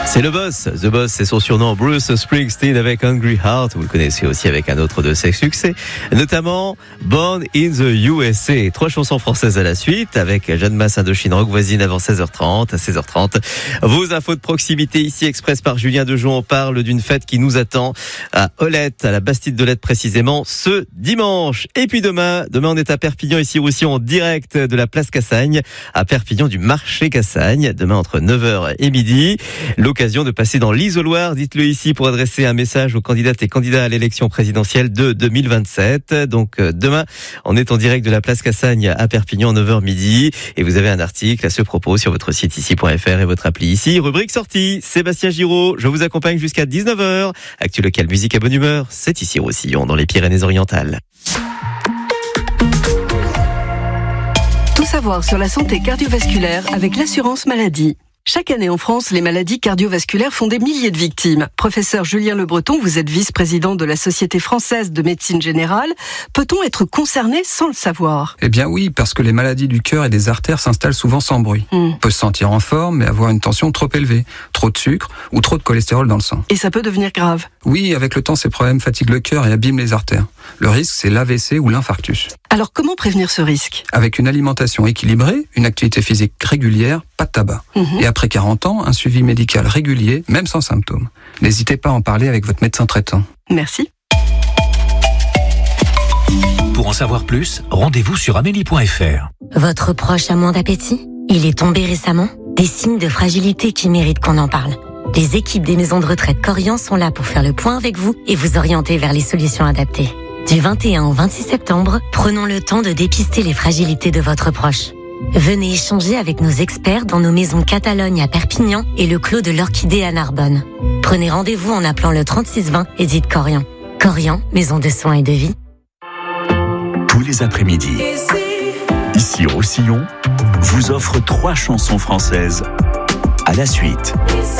C'est le boss. The Boss, c'est son surnom. Bruce Springsteen avec Hungry Heart. Vous le connaissez aussi avec un autre de ses succès, notamment Born in the USA. 3 chansons françaises à la suite avec Jeanne Masse, Indochine Rock Voisine avant 16h30. À 16h30, vos infos de proximité ici express par Julien Dejon. On parle d'une fête qui nous attend à Olette, à la Bastide d'Olette précisément, ce dimanche. Et puis demain on est à Perpignan, ici aussi en direct de la place Cassagne, à Perpignan du marché Cassagne. Demain entre 9h et midi. L'occasion de passer dans l'isoloir, dites-le ici, pour adresser un message aux candidates et candidats à l'élection présidentielle de 2027. Donc demain, on est en direct de la place Cassagne à Perpignan, 9h midi. Et vous avez un article à ce propos sur votre site ici.fr et votre appli ici. Rubrique sortie, Sébastien Giraud, je vous accompagne jusqu'à 19h. Actu local, musique à bonne humeur, c'est ici Roussillon, dans les Pyrénées-Orientales. Tout savoir sur la santé cardiovasculaire avec l'assurance maladie. Chaque année en France, les maladies cardiovasculaires font des milliers de victimes. Professeur Julien Le Breton, vous êtes vice-président de la Société française de médecine générale. Peut-on être concerné sans le savoir ? Eh bien oui, parce que les maladies du cœur et des artères s'installent souvent sans bruit. On peut se sentir en forme, mais avoir une tension trop élevée, trop de sucre ou trop de cholestérol dans le sang. Et ça peut devenir grave ? Oui, avec le temps, ces problèmes fatiguent le cœur et abîment les artères. Le risque, c'est l'AVC ou l'infarctus. Alors comment prévenir ce risque ? Avec une alimentation équilibrée, une activité physique régulière, pas de tabac. Et après 40 ans, un suivi médical régulier, même sans symptômes. N'hésitez pas à en parler avec votre médecin traitant. Merci. Pour en savoir plus, rendez-vous sur amélie.fr. Votre proche a moins d'appétit ? Il est tombé récemment ? Des signes de fragilité qui méritent qu'on en parle. Les équipes des maisons de retraite Corian sont là pour faire le point avec vous et vous orienter vers les solutions adaptées. Du 21 au 26 septembre, prenons le temps de dépister les fragilités de votre proche. Venez échanger avec nos experts dans nos maisons Catalogne à Perpignan et le Clos de l'Orchidée à Narbonne. Prenez rendez-vous en appelant le 3620 et dites Corian. Corian, maison de soins et de vie. Tous les après-midi, ici Roussillon, vous offre 3 chansons françaises à la suite.